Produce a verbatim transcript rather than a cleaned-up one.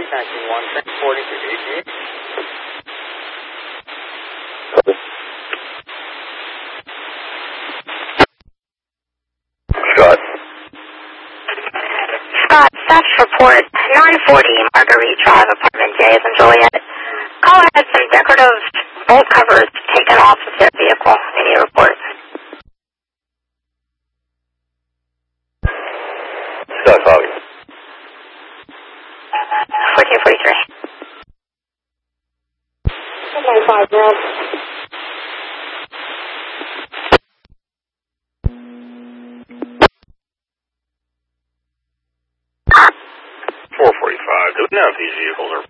nineteen one, transporting to D G. Scott. Scott, staff report, nine forty Marguerite Drive, apartment J as in Juliet. Caller had some decorative bolt covers taken off of their vehicle. Any report? Scott Foggy. fourteen forty-three. nine five zero. four forty-five. Do we know if these vehicles are